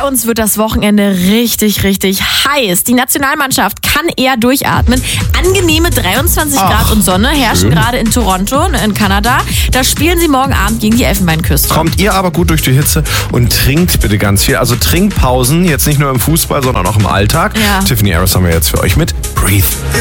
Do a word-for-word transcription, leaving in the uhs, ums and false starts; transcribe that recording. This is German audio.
Bei uns wird das Wochenende richtig, richtig heiß. Die Nationalmannschaft kann eher durchatmen. Angenehme dreiundzwanzig Ach, Grad und Sonne herrschen schön. gerade in Toronto, in Kanada. Da spielen sie morgen Abend gegen die Elfenbeinküste. Kommt ihr aber gut durch die Hitze und trinkt bitte ganz viel. Also Trinkpausen, jetzt nicht nur im Fußball, sondern auch im Alltag. Ja. Tiffany Harris haben wir jetzt für euch mit Breathe.